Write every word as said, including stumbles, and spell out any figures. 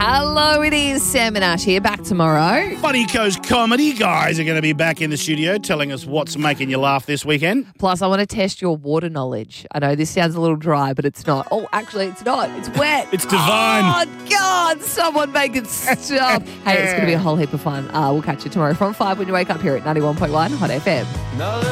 Hello, it is Sam and Ash here, back tomorrow. Funny Coast Comedy guys are going to be back in the studio telling us what's making you laugh this weekend. Plus, I want to test your water knowledge. I know this sounds a little dry, but it's not. Oh, actually, it's not. It's wet. It's divine. Oh, God, someone make it stop. Hey, it's going to be a whole heap of fun. Uh, we'll catch you tomorrow from five when you wake up here at ninety-one point one Hot F M.